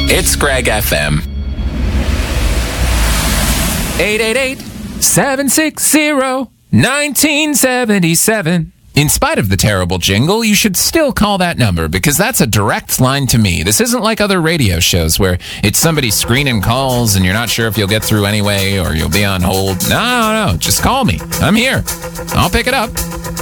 It's Greg FM. 888-760-1977. In spite of the terrible jingle, you should still call that number because that's a direct line to me. This isn't like other radio shows where it's somebody screening calls and you're not sure if you'll get through anyway or you'll be on hold. No, just call me. I'm here. I'll pick it up.